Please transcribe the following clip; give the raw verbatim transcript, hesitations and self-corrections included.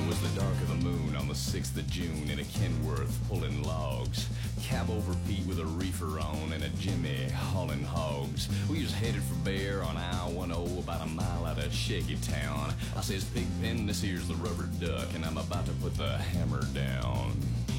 was the dark of the moon on the sixth of June in a Kenworth pulling logs. Cab over Pete with a reefer on and a Jimmy hauling hogs. We was headed for Bear on I ten about a mile out of Shaky Town. I says, Pigpen, this here's the rubber duck, and I'm about to put the hammer down.